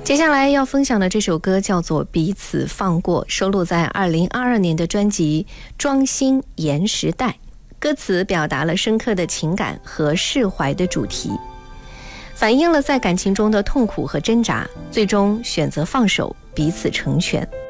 接下来要分享的这首歌叫做《彼此放过》，收录在2022年的专辑《庄心岩时代》。歌词表达了深刻的情感和释怀的主题，反映了在感情中的痛苦和挣扎，最终选择放手，彼此成全。